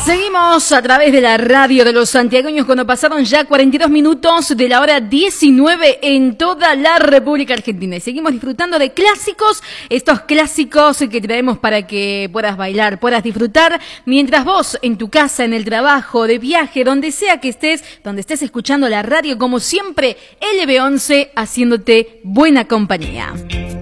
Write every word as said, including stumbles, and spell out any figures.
Seguimos a través de la radio de los santiagueños cuando pasaron ya cuarenta y dos minutos de la hora diecinueve en toda la República Argentina. Y seguimos disfrutando de clásicos, estos clásicos que traemos para que puedas bailar, puedas disfrutar, mientras vos en tu casa, en el trabajo, de viaje, donde sea que estés, donde estés escuchando la radio, como siempre, L B once haciéndote buena compañía.